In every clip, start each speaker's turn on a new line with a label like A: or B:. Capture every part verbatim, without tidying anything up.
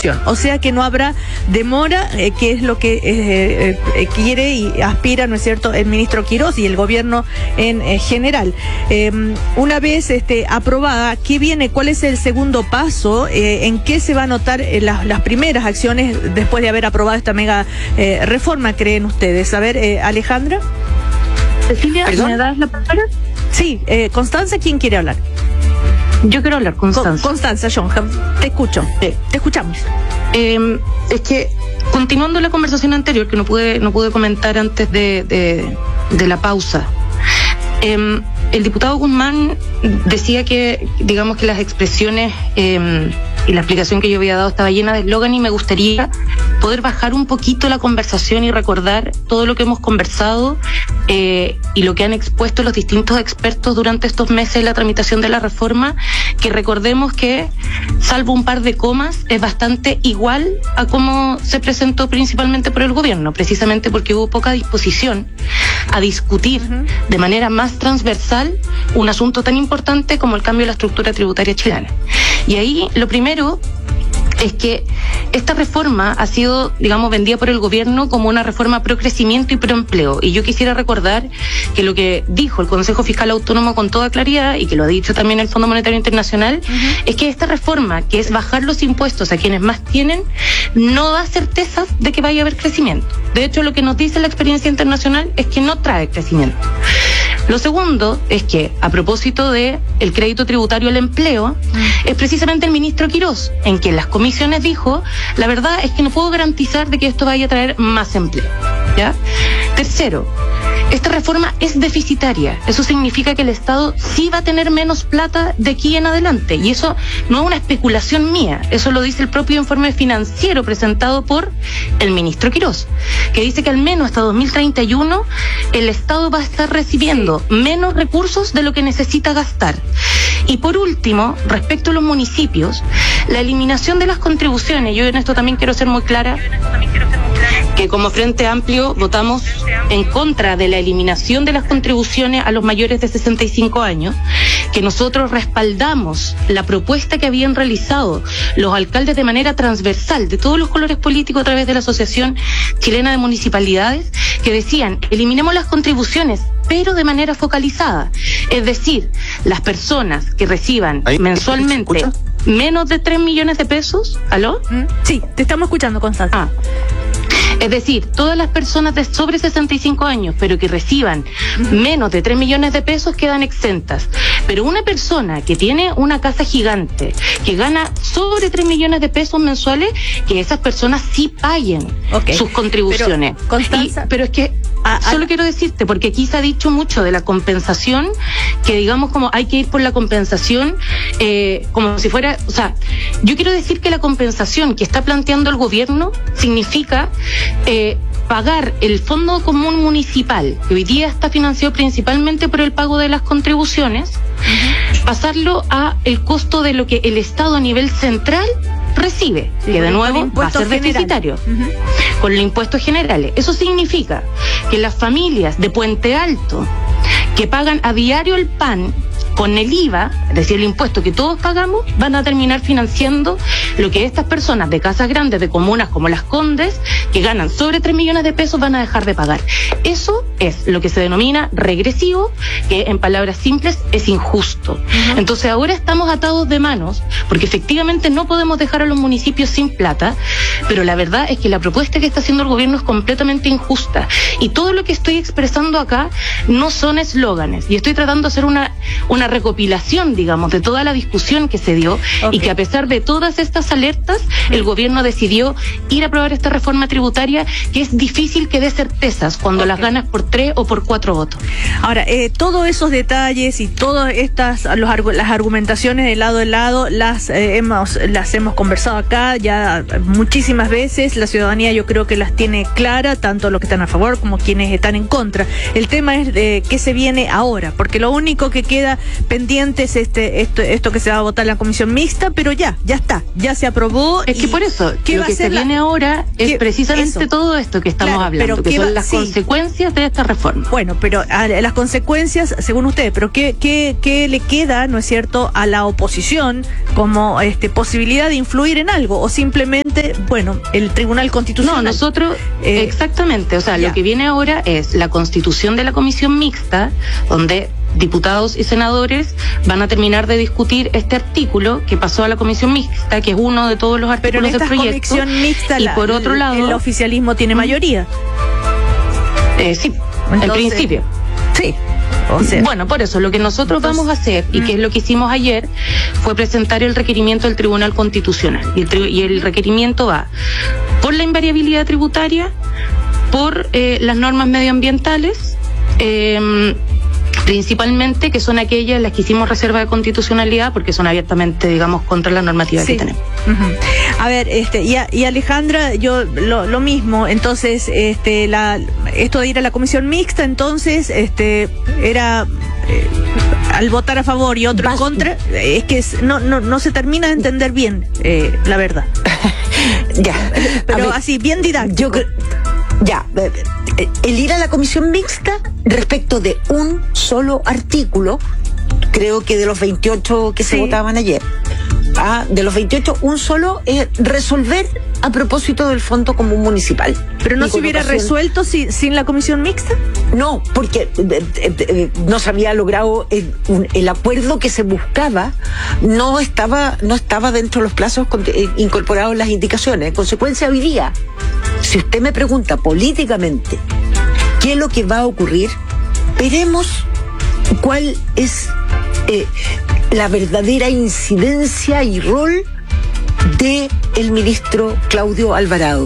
A: discusión. O sea que no habrá demora, eh, que es lo que eh, eh, quiere y aspira, ¿no es cierto?, el ministro Quirós y el gobierno en eh, general. Eh, una vez este, aprobada, ¿qué viene? ¿Cuál es el segundo paso? Eh, ¿En qué se va a notar eh, las, las primeras acciones después de haber aprobado esta mega eh, reforma, creen ustedes? A ver, eh, Alejandra.
B: Cecilia,
A: ¿Perdón?
B: ¿me das la palabra?
A: Sí, eh, Constanza, ¿quién quiere hablar?
B: Yo quiero hablar, Constanza.
A: Con, Constanza, John, te escucho, sí. Te escuchamos.
B: Eh, es que, continuando la conversación anterior, que no pude, no pude comentar antes de, de, de la pausa, eh, el diputado Guzmán decía que, digamos que las expresiones eh, y la explicación que yo había dado estaba llena de eslogan, y me gustaría poder bajar un poquito la conversación y recordar todo lo que hemos conversado eh, y lo que han expuesto los distintos expertos durante estos meses de la tramitación de la reforma, que recordemos que, salvo un par de comas, es bastante igual a cómo se presentó principalmente por el gobierno, precisamente porque hubo poca disposición a discutir uh-huh. de manera más transversal un asunto tan importante como el cambio de la estructura tributaria chilena. Y ahí lo primero es que esta reforma ha sido, digamos, vendida por el gobierno como una reforma pro crecimiento y pro empleo. Y yo quisiera recordar que lo que dijo el Consejo Fiscal Autónomo con toda claridad, y que lo ha dicho también el Fondo Monetario Internacional, uh-huh. es que esta reforma, que es bajar los impuestos a quienes más tienen, no da certezas de que vaya a haber crecimiento. De hecho, lo que nos dice la experiencia internacional es que no trae crecimiento. Lo segundo es que, a propósito de el crédito tributario al empleo, mm. es precisamente el ministro Quirós, en que en las comisiones dijo, la verdad es que no puedo garantizar de que esto vaya a traer más empleo, ¿ya? Tercero, esta reforma es deficitaria. Eso significa que el Estado sí va a tener menos plata de aquí en adelante. Y eso no es una especulación mía. Eso lo dice el propio informe financiero presentado por el ministro Quirós, que dice que al menos hasta dos mil treinta y uno el Estado va a estar recibiendo menos recursos de lo que necesita gastar. Y por último, respecto a los municipios, la eliminación de las contribuciones, yo en esto también quiero ser muy clara, que como Frente Amplio votamos en contra de la eliminación de las contribuciones a los mayores de sesenta y cinco años, que nosotros respaldamos la propuesta que habían realizado los alcaldes de manera transversal, de todos los colores políticos, a través de la Asociación Chilena de Municipalidades, que decían, eliminemos las contribuciones, pero de manera focalizada. Es decir, las personas que reciban ¿Ahí? mensualmente menos de tres millones de pesos, ¿aló?
A: Sí, te estamos escuchando, Constanza.
B: Ah. Es decir, todas las personas de sobre sesenta y cinco años, pero que reciban menos de tres millones de pesos, quedan exentas. Pero una persona que tiene una casa gigante, que gana sobre tres millones de pesos mensuales, que esas personas sí paguen okay. sus contribuciones.
A: Pero, Constanza,
B: y, pero es que a, a, solo quiero decirte, porque aquí se ha dicho mucho de la compensación, que digamos como hay que ir por la compensación, eh, como si fuera, o sea, yo quiero decir que la compensación que está planteando el gobierno significa Eh, pagar el Fondo Común Municipal, que hoy día está financiado principalmente por el pago de las contribuciones, uh-huh. pasarlo a el costo de lo que el Estado a nivel central recibe, sí, que de nuevo va a ser deficitario, uh-huh. con los impuestos generales. Eso significa que las familias de Puente Alto, que pagan a diario el pan con el I V A, es decir, el impuesto que todos pagamos, van a terminar financiando lo que estas personas de casas grandes, de comunas como Las Condes, que ganan sobre tres millones de pesos, van a dejar de pagar. Eso es lo que se denomina regresivo, que en palabras simples es injusto. Uh-huh. Entonces ahora estamos atados de manos, porque efectivamente no podemos dejar a los municipios sin plata, pero la verdad es que la propuesta que está haciendo el gobierno es completamente injusta. Y todo lo que estoy expresando acá no son eslóganes, y estoy tratando de hacer una, una recopilación, digamos, de toda la discusión que se dio, okay. y que a pesar de todas estas alertas, el gobierno decidió ir a aprobar esta reforma tributaria, que es difícil que dé certezas cuando okay. las ganas por tres o por cuatro votos.
A: Ahora, eh, todos esos detalles y todas estas los, las argumentaciones de lado a lado las eh, hemos las hemos conversado acá ya muchísimas veces. La ciudadanía yo creo que las tiene clara, tanto los que están a favor como quienes están en contra. El tema es de qué se viene ahora, porque lo único que queda pendientes este esto esto que se va a votar en la comisión mixta, pero ya, ya está, ya se aprobó.
B: Es que por eso,
A: ¿qué
B: lo
A: va
B: que
A: a ser
B: se
A: la...
B: viene ahora es
A: ¿Qué?
B: precisamente
A: Eso.
B: todo esto que estamos
A: Claro,
B: hablando,
A: pero
B: que
A: ¿qué
B: son
A: va-
B: las
A: sí.
B: consecuencias de esta reforma.
A: Bueno, pero a, las consecuencias, según ustedes, pero ¿qué, qué, qué le queda, no es cierto, a la oposición como este posibilidad de influir en algo? O simplemente, bueno, el Tribunal Constitucional.
B: No, nosotros,
A: Eh,
B: exactamente, o sea,
A: ya.
B: lo que viene ahora es la constitución de la comisión mixta, donde diputados y senadores van a terminar de discutir este artículo que pasó a la comisión mixta, que es uno de todos los
A: Pero en
B: artículos
A: esta
B: del proyecto.
A: comisión mixta,
B: y
A: la-
B: por otro
A: el-
B: lado,
A: el oficialismo tiene mayoría.
B: eh, sí, en
A: Entonces,
B: principio.
A: Sí. O sea,
B: Bueno, por eso lo que nosotros
A: Entonces,
B: vamos a hacer, y
A: mm.
B: que es lo que hicimos ayer, fue presentar el requerimiento del Tribunal Constitucional. Y el, tri- y el requerimiento va por la invariabilidad tributaria, por eh, las normas medioambientales, eh, principalmente, que son aquellas las que hicimos reserva de constitucionalidad, porque son abiertamente, digamos, contra la normativa
A: sí.
B: que tenemos.
A: Ujú. A ver, este, y, a- y Alejandra, yo lo, lo mismo, entonces, este, la, esto de ir a la comisión mixta, entonces, este, era eh, al votar a favor y otro en
C: Vas-
A: contra, eh, es que es- no, no, no se termina de entender bien, eh, la verdad.
C: Ya.
A: Pero
C: A ver,
A: así, bien didáctico.
C: Yo creo. Ya, eh, eh, el ir a la comisión mixta respecto de un solo artículo, creo que de los veintiocho que se
A: Sí.
C: votaban ayer, ah, de los veintiocho, un solo es resolver a propósito del Fondo Común Municipal.
A: Pero no
C: Y
A: se hubiera
C: colocación-
A: resuelto si, sin la comisión mixta.
C: No, porque eh, eh, eh, no se había logrado el, un- el acuerdo que se buscaba, no estaba no estaba dentro de los plazos con- eh, incorporados en las indicaciones. En consecuencia, hoy día, si usted me pregunta políticamente qué es lo que va a ocurrir, veremos cuál es eh, la verdadera incidencia y rol de el ministro Claudio Alvarado,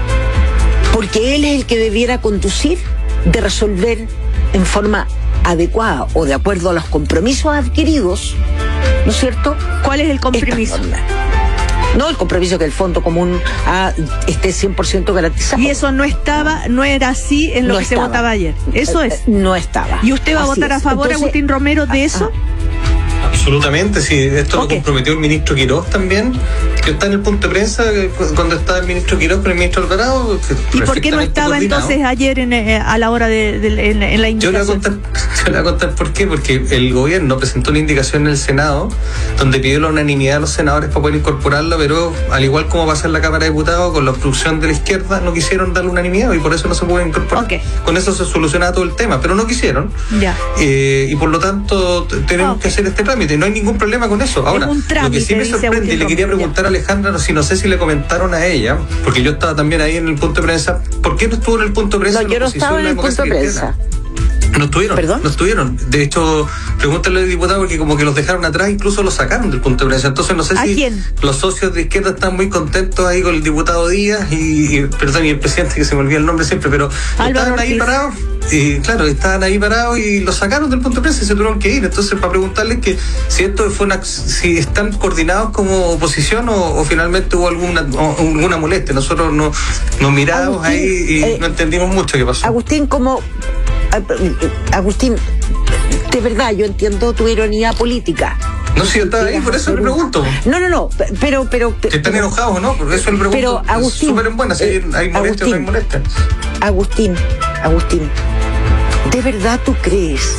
C: porque él es el que debiera conducir de resolver en forma adecuada o de acuerdo a los compromisos adquiridos, ¿no es cierto?
A: ¿Cuál es el compromiso?
C: Estas normas. No el compromiso que el Fondo Común ah, esté cien por ciento garantizado.
A: Y eso no estaba, no era así en lo
C: No
A: que se
C: estaba.
A: votaba ayer. Eso
C: Eh,
A: es.
C: eh, No estaba.
A: ¿Y usted va a
C: Así
A: votar a
C: es.
A: favor,
C: Entonces,
A: Agustín Romero, de
C: ah,
A: eso?
D: Absolutamente, sí. Esto
A: Ok.
D: lo comprometió el ministro Quirós también, que está en el punto de prensa eh, cuando está el ministro Quirós con el ministro Alvarado.
A: ¿Y por qué no estaba entonces ayer en, eh, a la hora de, de- en, en la
D: Yo le, voy a
A: invitación?
D: contar, yo le voy a contar por qué, porque el gobierno presentó una indicación en el Senado donde pidió la unanimidad a los senadores para poder incorporarla, pero al igual como pasa en la Cámara de Diputados, con la obstrucción de la izquierda no quisieron dar la unanimidad y por eso no se puede incorporar.
A: Ok.
D: Con eso se solucionaba todo el tema, pero no quisieron.
A: Ya.
D: Eh, y por lo tanto t- tenemos
A: Ah, ok.
D: que hacer este trámite. No hay ningún problema con eso. Ahora,
A: Es un trámite,
D: lo que sí me
A: dice
D: sorprende, y
A: Agustín
D: le quería
A: Romero,
D: preguntar a Alejandra, no, si no sé si le comentaron a ella, porque yo estaba también ahí en el punto de prensa, ¿por qué no estuvo en el punto de prensa?
C: No,
D: la
C: yo no
D: oposición,
C: estaba en
D: la
C: el punto de
D: democracia
C: prensa.
D: cristiana? No estuvieron,
C: ¿Perdón?
D: no estuvieron. De hecho, pregúntale al diputado porque como que los dejaron atrás, incluso los sacaron del punto de prensa. Entonces no sé
A: ¿A
D: si
A: quién?
D: los socios de izquierda están muy contentos ahí con el diputado Díaz y, y perdón, y el presidente, que se me olvida el nombre siempre, pero
A: Álvaro
D: estaban ahí
A: Ortiz.
D: parados. Y claro, estaban ahí parados y los sacaron del punto de prensa y se tuvieron que ir. Entonces, para preguntarles que si esto fue una, si están coordinados como oposición o, o finalmente hubo alguna o, alguna molestia. Nosotros no, nos mirábamos
C: Agustín,
D: ahí y
C: eh,
D: no entendimos mucho qué pasó.
C: Agustín, como Agustín, de verdad yo entiendo tu ironía política.
D: No, si yo estaba ahí, por eso le pregunto.
C: No, no, no, pero, pero.
D: Si están enojados o no, por eso le pregunto.
C: Pero, Agustín,
D: Súper en buena, si
C: eh,
D: hay molestia o no hay
C: Agustín.
D: molestia.
C: Agustín, Agustín, ¿de verdad tú crees?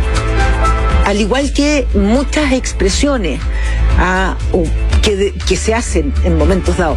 C: Al igual que muchas expresiones ah, o que, de- que se hacen en momentos dados,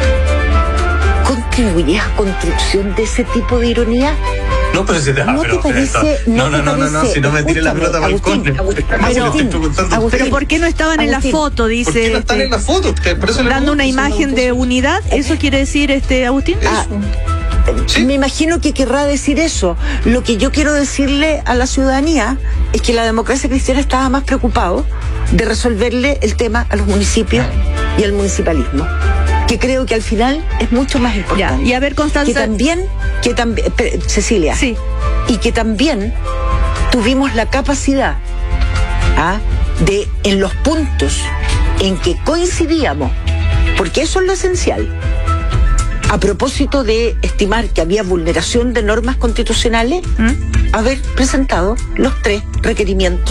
C: ¿contribuye a construcción de ese tipo de ironía?
D: No, pero si te
C: ¿No te parece?
D: No, no, no, no, no, si no me tire la
C: Escúchame,
D: pelota para el
C: Agustín,
D: córner.
C: Agustín,
D: No, si le estoy
C: Agustín,
D: preguntando a
C: Agustín.
D: usted.
A: Pero ¿por qué no estaban en la
C: Agustín,
A: foto? Dice.
D: ¿Por qué no están
A: este,
D: en la foto? Usted, por eso le
A: dando una
D: pregunto, si
A: imagen
D: no-
A: de unidad, ¿eso quiere decir, este Agustín?
C: Ah,
D: ¿Sí?
C: Me imagino que querrá decir eso. Lo que yo quiero decirle a la ciudadanía es que la democracia cristiana estaba más preocupado de resolverle el tema a los municipios y al municipalismo, que creo que al final es mucho más
A: Ya,
C: importante.
A: y a ver, Constanza.
C: Que también, que también, espere, Cecilia,
A: Sí.
C: y que también tuvimos la capacidad ¿ah? de, en los puntos en que coincidíamos, porque eso es lo esencial, a propósito de estimar que había vulneración de normas constitucionales,
A: ¿Mm?
C: haber presentado los tres requerimientos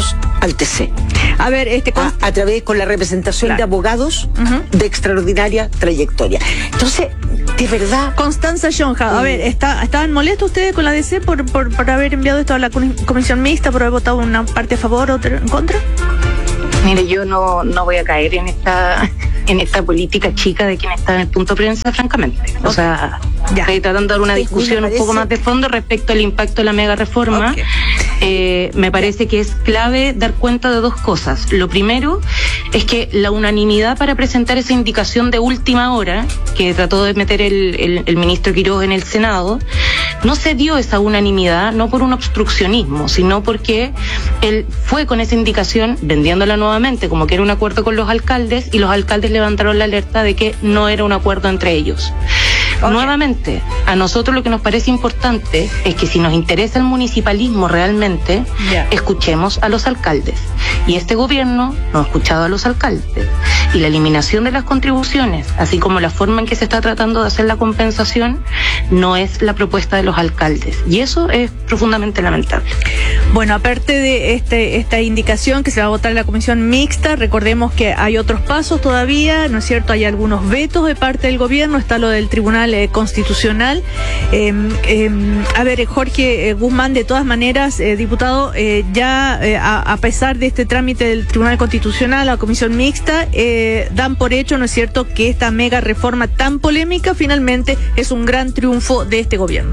C: al T C.
A: A ver, este
C: a, a través con la representación claro. de abogados uh-huh. de extraordinaria trayectoria. Entonces, de verdad.
A: Constanza Yonja, a ver, ¿está, ¿estaban molestos ustedes con la D C por, por, por haber enviado esto a la comisión mixta, por haber votado una parte a favor, otra en contra?
B: Mire, yo no, no voy a caer en esta en esta política chica de quien está en el punto de prensa, francamente. O okay. sea, ya. estoy tratando de dar una discusión un poco más de fondo respecto al impacto de la mega reforma. Okay. Eh, me parece que es clave dar cuenta de dos cosas. Lo primero es que la unanimidad para presentar esa indicación de última hora, que trató de meter el, el, el ministro Quiroz en el Senado, no se dio esa unanimidad, no por un obstruccionismo, sino porque él fue con esa indicación vendiéndola nuevamente como que era un acuerdo con los alcaldes, y los alcaldes levantaron la alerta de que no era un acuerdo entre ellos. Okay. Nuevamente, a nosotros lo que nos parece importante es que si nos interesa el municipalismo realmente, yeah. escuchemos a los alcaldes. Y este gobierno no ha escuchado a los alcaldes. Y la eliminación de las contribuciones, así como la forma en que se está tratando de hacer la compensación, no es la propuesta de los alcaldes. Y eso es profundamente lamentable.
A: Bueno, aparte de este, esta indicación que se va a votar en la comisión mixta, recordemos que hay otros pasos todavía, ¿no es cierto? Hay algunos vetos de parte del gobierno, está lo del Tribunal eh, Constitucional. Eh, eh, a ver, Jorge eh, Guzmán, de todas maneras, eh, diputado, eh, ya eh, a, a pesar de este trámite del Tribunal Constitucional, la comisión mixta, eh, dan por hecho, ¿no es cierto?, que esta mega reforma tan polémica finalmente es un gran triunfo de este gobierno.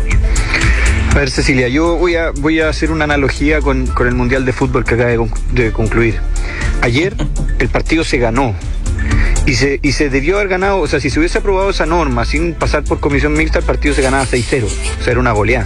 E: A ver, Cecilia, yo voy a voy a hacer una analogía con, con el Mundial de Fútbol que acaba de, de concluir. Ayer el partido se ganó y se y se debió haber ganado, o sea, si se hubiese aprobado esa norma sin pasar por comisión mixta, el partido se ganaba seis cero, o sea, era una goleada.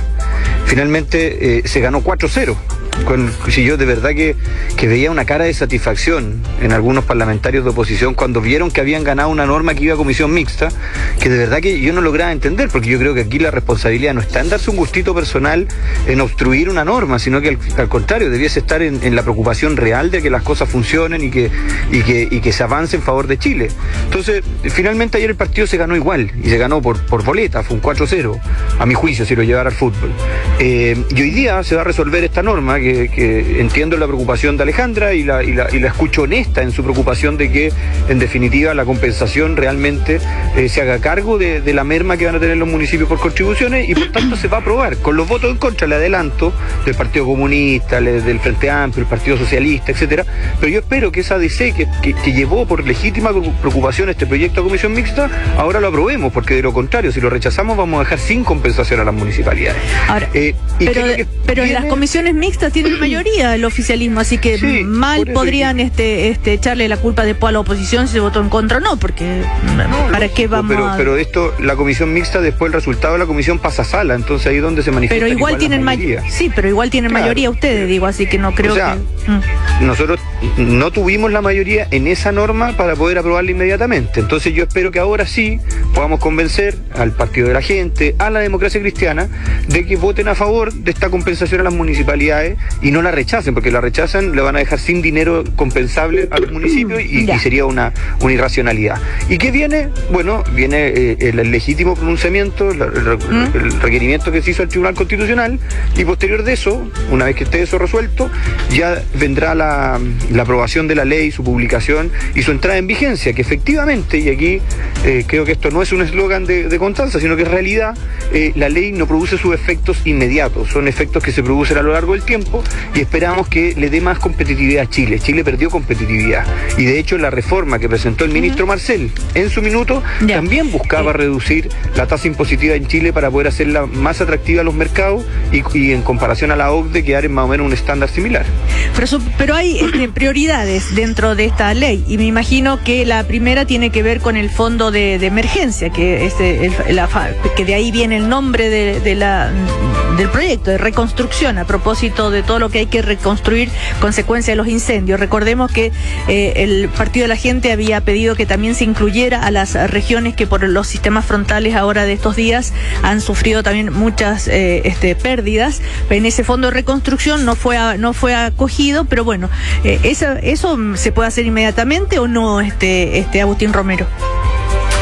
E: Finalmente eh, se ganó cuatro cero. Con, si yo de verdad que, que veía una cara de satisfacción en algunos parlamentarios de oposición cuando vieron que habían ganado una norma que iba a comisión mixta, que de verdad que yo no lograba entender, porque yo creo que aquí la responsabilidad no está en darse un gustito personal en obstruir una norma, sino que al, al contrario, debiese estar en, en la preocupación real de que las cosas funcionen y que, y que, y que se avance en favor de Chile. Entonces, finalmente ayer el partido se ganó igual, y se ganó por, por boleta, fue un cuatro cero, a mi juicio, si lo llevara al fútbol. Eh, y hoy día se va a resolver esta norma, que, que entiendo la preocupación de Alejandra y la, y, la, y la escucho honesta en su preocupación de que, en definitiva, la compensación realmente eh, se haga cargo de, de la merma que van a tener los municipios por contribuciones, y por tanto se va a aprobar. Con los votos en contra, le adelanto, del Partido Comunista, le, del Frente Amplio, el Partido Socialista, etcétera. Pero yo espero que esa D C que, que, que llevó por legítima preocupación este proyecto a comisión mixta, ahora lo aprobemos, porque de lo contrario, si lo rechazamos, vamos a dejar sin compensación a las municipalidades.
A: Ahora, eh, pero pero en las comisiones mixtas tienen mayoría el oficialismo, así que sí, mal podrían que... este este echarle la culpa después a la oposición si se votó en contra o no, porque no, ¿para qué vamos
E: pero,
A: a...?
E: Pero esto, la comisión mixta, después el resultado de la comisión pasa a sala, entonces ahí es donde se manifiesta.
A: Pero igual, igual tienen mayoría. Ma sí, pero igual tienen claro. mayoría ustedes, digo, así que no creo o sea, que... Mm.
E: Nosotros no tuvimos la mayoría en esa norma para poder aprobarla inmediatamente, entonces yo espero que ahora sí podamos convencer al Partido de la Gente, a la Democracia Cristiana, de que voten a favor de esta compensación a las municipalidades y no la rechacen, porque la rechazan, le van a dejar sin dinero compensable a los municipios y, y sería una, una irracionalidad. ¿Y qué viene? Bueno, viene eh, el legítimo pronunciamiento, el, el, el requerimiento que se hizo al Tribunal Constitucional, y posterior de eso, una vez que esté eso resuelto, ya vendrá la, la aprobación de la ley, su publicación y su entrada en vigencia, que efectivamente, y aquí eh, creo que esto no es un eslogan de, de Constanza, sino que en realidad eh, la ley no produce sus efectos inmediatos, son efectos que se producen a lo largo del tiempo, y esperamos que le dé más competitividad a Chile. Chile perdió competitividad, y de hecho la reforma que presentó el ministro Marcel en su minuto ya. también buscaba sí. reducir la tasa impositiva en Chile para poder hacerla más atractiva a los mercados y, y en comparación a la O C D E quedar en más o menos un estándar similar.
A: Pero, pero hay este, prioridades dentro de esta ley, y me imagino que la primera tiene que ver con el fondo de, de emergencia, que, este, el, la, que de ahí viene el nombre de, de la, del proyecto de reconstrucción, a propósito de todo lo que hay que reconstruir consecuencia de los incendios. Recordemos que eh, el Partido de la Gente había pedido que también se incluyera a las regiones que por los sistemas frontales ahora de estos días han sufrido también muchas eh, este, pérdidas. En ese fondo de reconstrucción no fue a, no fue acogido, pero bueno, eh, eso, eso se puede hacer inmediatamente o no, este, este Agustín Romero.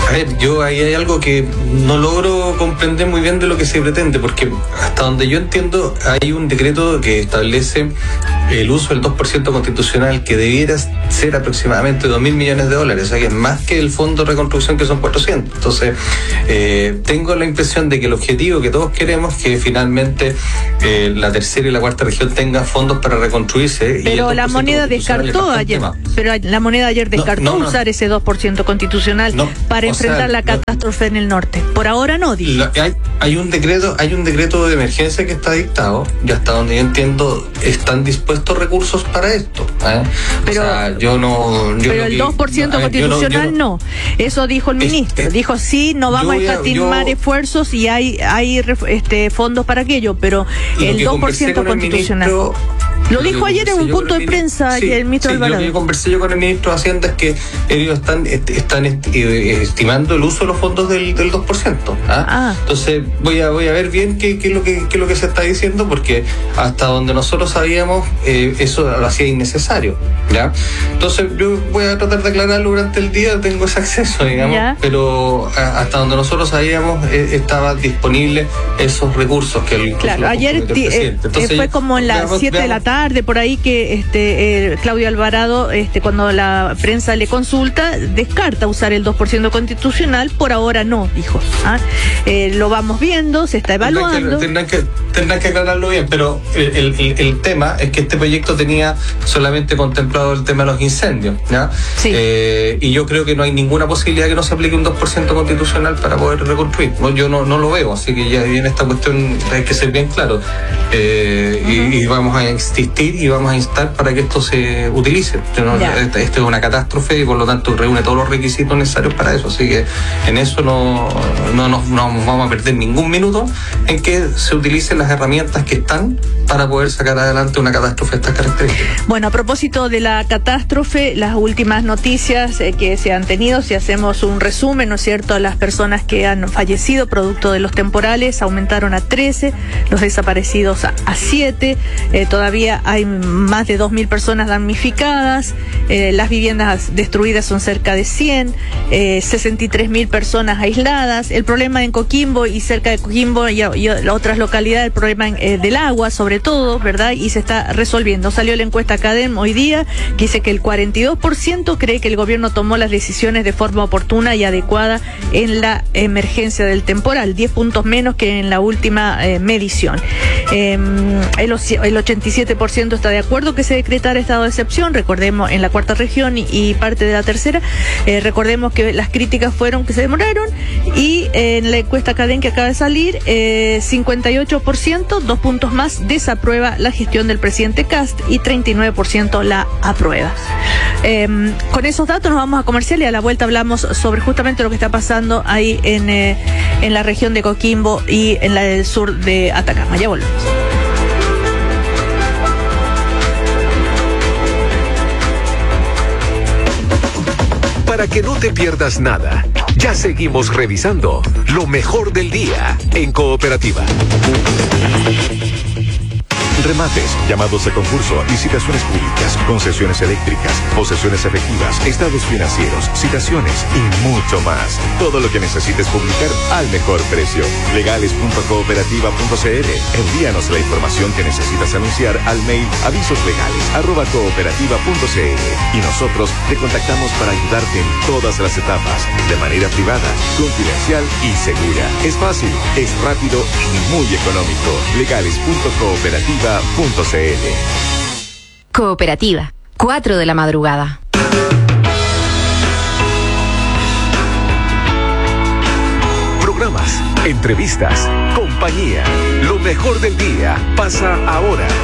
D: A ver, yo ahí hay algo que no logro comprender muy bien de lo que se pretende, porque hasta donde yo entiendo hay un decreto que establece el uso del dos por ciento constitucional que debiera ser aproximadamente dos mil millones de dólares, o sea que es más que el fondo de reconstrucción que son cuatrocientos. Entonces, eh, tengo la impresión de que el objetivo que todos queremos que finalmente eh, la tercera y la cuarta región tengan fondos para reconstruirse.
A: Pero
D: y
A: la moneda descartó ayer, pero la moneda ayer descartó no, no, no. usar ese dos por ciento constitucional no, para enfrentar sea, la catástrofe no. en el norte. Por ahora no, dijo.
D: Hay, hay un decreto, hay un decreto de emergencia que está dictado, y hasta donde yo entiendo están dispuestos recursos para esto. ¿eh?
A: Pero,
D: o sea, yo no. Yo
A: pero el dos por ciento
D: no,
A: constitucional
D: yo no, yo no.
A: no. Eso dijo el ministro. Es, dijo sí, no vamos a escatimar esfuerzos y hay, hay este fondos para aquello, pero el dos por ciento constitucional. Ministro, Lo dijo ayer en un punto de prensa sí, el ministro
D: sí,
A: Alvarado.
D: Lo que conversé yo con el ministro de Hacienda es que ellos están, están estimando el uso de los fondos del, del dos por ciento. ¿ah? Ah. Entonces voy a voy a ver bien qué, qué, es lo que, qué es lo que se está diciendo, porque hasta donde nosotros sabíamos eh, eso lo hacía innecesario. ¿ya? Entonces yo voy a tratar de aclararlo durante el día, tengo ese acceso, digamos, ¿Ya? pero a, hasta donde nosotros sabíamos eh, estaban disponibles esos recursos que el
A: Claro, ayer eh, Entonces, fue como en las siete de la tarde, por ahí que este eh, Claudio Alvarado, este cuando la prensa le consulta, descarta usar el dos por ciento constitucional, por ahora no, dijo. ¿ah? Eh, lo vamos viendo, se está evaluando.
D: Tendrán que, tendrán que aclararlo bien, pero el, el, el tema es que este proyecto tenía solamente contemplado el tema de los incendios, ¿ya?
A: Sí.
D: Eh, y yo creo que no hay ninguna posibilidad que no se aplique un dos por ciento constitucional para poder reconstruir. No, yo no, no lo veo, así que ya viene esta cuestión, hay que ser bien claro. Eh, uh-huh. y, y vamos a insistir y vamos a instar para que esto se utilice. No, esto es una catástrofe y por lo tanto reúne todos los requisitos necesarios para eso, así que en eso no, no, nos, no nos vamos a perder ningún minuto en que se utilicen las herramientas que están para poder sacar adelante una catástrofe de estas características.
A: Bueno, a propósito de la catástrofe, las últimas noticias eh, que se han tenido, si hacemos un resumen, ¿no es cierto?, las personas que han fallecido producto de los temporales aumentaron a trece, los desaparecidos a, a siete, eh, todavía hay más de dos mil personas damnificadas, eh, las viviendas destruidas son cerca de cien, eh, sesenta y tres mil personas aisladas. El problema en Coquimbo y cerca de Coquimbo y, y otras localidades, el problema en, eh, del agua sobre todo, ¿verdad? Y se está resolviendo. Salió la encuesta Cadem hoy día que dice que el cuarenta y dos por ciento cree que el gobierno tomó las decisiones de forma oportuna y adecuada en la emergencia del temporal, diez puntos menos que en la última eh, medición. Eh, el, el ochenta y siete por ciento está de acuerdo que se decretara estado de excepción, recordemos, en la cuarta región y, y parte de la tercera. Eh, recordemos que las críticas fueron que se demoraron, y eh, en la encuesta Cadem que acaba de salir, eh, cincuenta y ocho por ciento, dos puntos más, desaprueba la gestión del presidente Kast y treinta y nueve por ciento la aprueba. Eh, con esos datos nos vamos a comercial y a la vuelta hablamos sobre justamente lo que está pasando ahí en, eh, en la región de Coquimbo y en la del sur de Atacama. Ya volvemos.
F: Para que no te pierdas nada, ya seguimos revisando lo mejor del día en Cooperativa. Remates, llamados de concurso, licitaciones públicas, concesiones eléctricas, posesiones efectivas, estados financieros, citaciones y mucho más. Todo lo que necesites publicar al mejor precio. legales punto cooperativa punto c l. Envíanos la información que necesitas anunciar al mail avisoslegales arroba cooperativa punto c l y nosotros te contactamos para ayudarte en todas las etapas, de manera privada, confidencial y segura. Es fácil, es rápido y muy económico. legales punto cooperativa punto c l.
G: Cooperativa, cuatro de la madrugada.
F: Programas, entrevistas, compañía. Lo mejor del día pasa ahora.